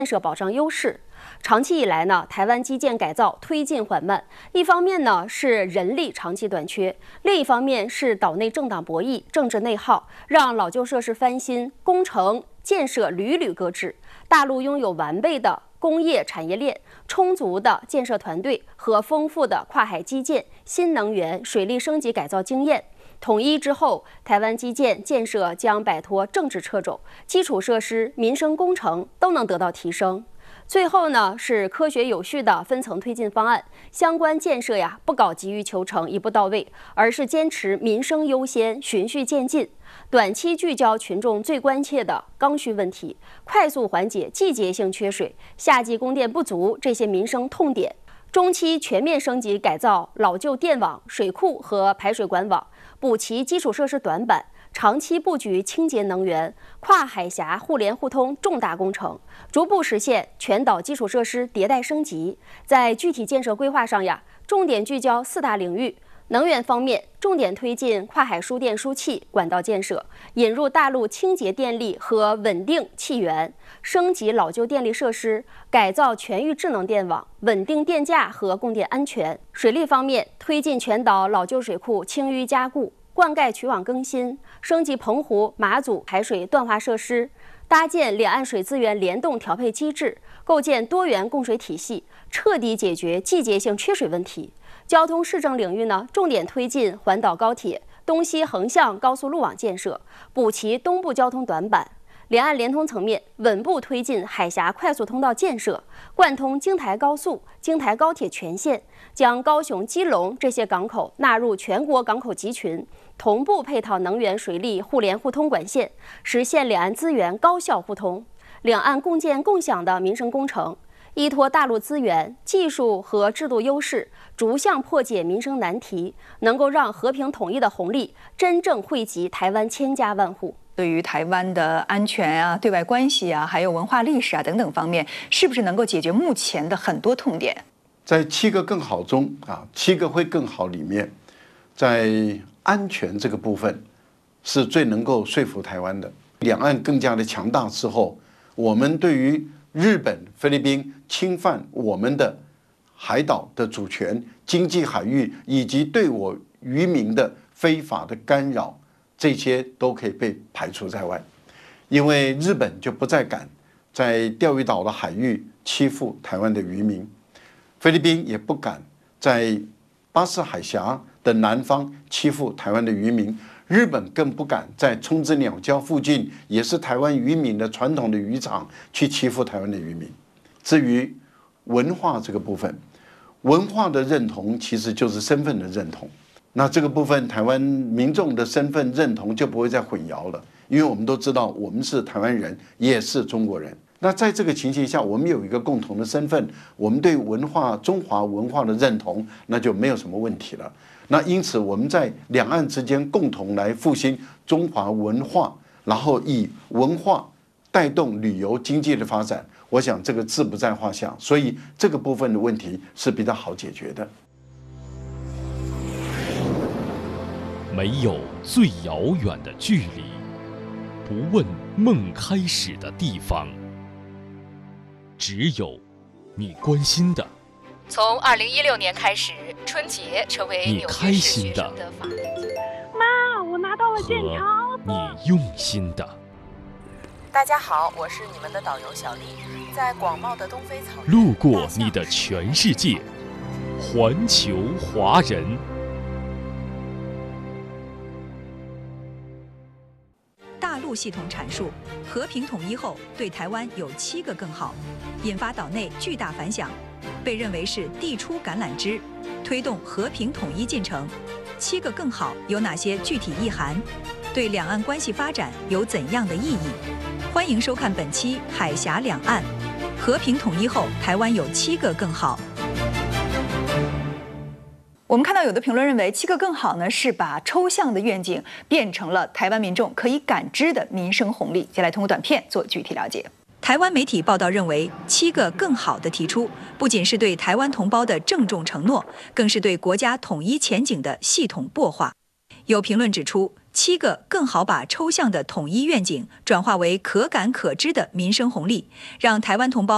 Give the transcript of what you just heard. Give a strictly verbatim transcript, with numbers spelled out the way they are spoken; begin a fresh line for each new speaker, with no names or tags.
建设保障优势。长期以来呢，台湾基建改造推进缓慢，一方面呢是人力长期短缺，另一方面是岛内政党博弈、政治内耗，让老旧设施翻新工程建设屡屡搁置。大陆拥有完备的工业产业链、充足的建设团队和丰富的跨海基建、新能源、水利升级改造经验。统一之后，台湾基建建设将摆脱政治掣肘，基础设施、民生工程都能得到提升。最后呢，是科学有序的分层推进方案，相关建设呀不搞急于求成、一步到位，而是坚持民生优先、循序渐进，短期聚焦群众最关切的刚需问题，快速缓解季节性缺水、夏季供电不足这些民生痛点。中期全面升级改造老旧电网、水库和排水管网，补齐基础设施短板；长期布局清洁能源、跨海峡互联互通重大工程，逐步实现全岛基础设施迭代升级。在具体建设规划上呀，重点聚焦四大领域。能源方面，重点推进跨海输电输气管道建设，引入大陆清洁电力和稳定气源，升级老旧电力设施，改造全域智能电网，稳定电价和供电安全。水利方面，推进全岛老旧水库清淤加固，灌溉渠网更新，升级澎湖、马祖排水断化设施，搭建两岸水资源联动调配机制，构建多元供水体系，彻底解决季节性缺水问题。交通市政领域呢，重点推进环岛高铁、东西横向高速路网建设，补齐东部交通短板。两岸联通层面，稳步推进海峡快速通道建设，贯通京台高速、京台高铁全线，将高雄、基隆这些港口纳入全国港口集群，同步配套能源、水利互联互通管线，实现两岸资源高效互通。两岸共建共享的民生工程，依托大陆资源、技术和制度优势，逐项破解民生难题，能够让和平统一的红利真正惠及台湾千家万户。
对于台湾的安全啊、对外关系啊，还有文化历史啊等等方面，是不是能够解决目前的很多痛点？
在七个更好中啊，七个会更好里面，在安全这个部分是最能够说服台湾的。两岸更加的强大之后，我们对于日本、菲律宾侵犯我们的海岛的主权、经济海域以及对我渔民的非法的干扰，这些都可以被排除在外，因为日本就不再敢在钓鱼岛的海域欺负台湾的渔民，菲律宾也不敢在巴士海峡的南方欺负台湾的渔民，日本更不敢在冲之鸟礁附近，也是台湾渔民的传统的渔场，去欺负台湾的渔民。至于文化这个部分，文化的认同其实就是身份的认同。那这个部分，台湾民众的身份认同就不会再混淆了，因为我们都知道我们是台湾人，也是中国人。那在这个情形下，我们有一个共同的身份，我们对文化、中华文化的认同，那就没有什么问题了。那因此，我们在两岸之间共同来复兴中华文化，然后以文化带动旅游经济的发展，我想这个志不在话下。所以这个部分的问题是比较好解决的。
没有最遥远的距离，不问梦开始的地方，只有你关心的。
从二零一六年开始，春节成为
你开心的。
妈，我拿到了建钞。
你用心的。
大家好，我是你们的导游小丽，在广袤的东非草原。
路过你的全世界，环球华人。
大陆系统阐述，和平统一后对台湾有七个更好，引发岛内巨大反响，被认为是递出橄榄枝，推动和平统一进程。七个更好有哪些具体意涵？对两岸关系发展有怎样的意义？欢迎收看本期《海峡两岸》，和平统一后，台湾有七个更好。我们看到有的评论认为，七个更好呢是把抽象的愿景变成了台湾民众可以感知的民生红利。接下来通过短片做具体了解。台湾媒体报道认为，七个更好的提出，不仅是对台湾同胞的郑重承诺，更是对国家统一前景的系统擘画。有评论指出，七个更好把抽象的统一愿景转化为可感可知的民生红利，让台湾同胞